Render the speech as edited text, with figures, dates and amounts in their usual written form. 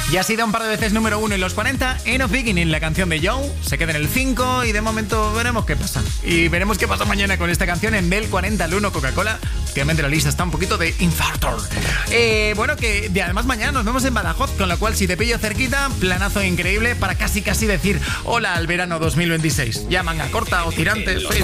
Ya ha sido un par de veces número 1 en los 40. End of Beginning, la canción de Joe, se queda en el 5 y de momento veremos qué pasa. Y veremos qué pasa mañana con esta canción en del 40 al 1 Coca-Cola. Obviamente la lista está un poquito de infartor. Bueno, que además mañana nos vemos en Badajoz, con lo cual si te pillo cerquita, planazo increíble para casi decir hola al verano 2026. Ya manga corta o tirantes.